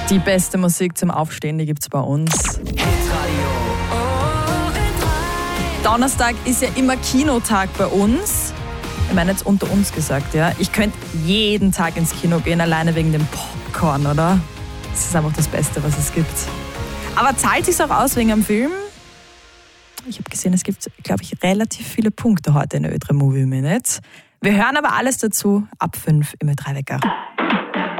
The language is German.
Die beste Musik zum Aufstehen, die gibt's bei uns. Donnerstag ist ja immer Kinotag bei uns. Ich meine jetzt unter uns gesagt, ja. Ich könnte jeden Tag ins Kino gehen, alleine wegen dem Popcorn, oder? Das ist einfach das Beste, was es gibt. Aber zahlt sich's auch aus wegen einem Film? Ich habe gesehen, es gibt, glaube ich, relativ viele Punkte heute in der Ö3 Movie Minute. Wir hören aber alles dazu ab 5 im Ö3 Wecker.